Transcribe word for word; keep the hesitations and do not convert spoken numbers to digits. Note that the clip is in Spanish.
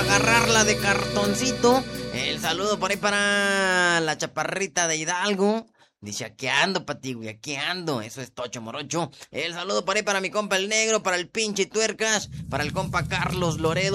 para agarrarla de cartoncito. El saludo por ahí para la chaparrita de Hidalgo. Dice, aquí ando, Pati, güey, aquí ando. Eso es Tocho Morocho. El saludo por ahí para mi compa el negro, para el pinche tuercas, para el compa Carlos Loredo.